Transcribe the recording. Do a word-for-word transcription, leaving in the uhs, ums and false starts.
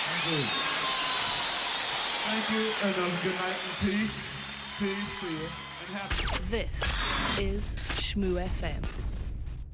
Thank you. Thank you, and um, good night and peace. Peace to you, and happy. This is Shmoo F M.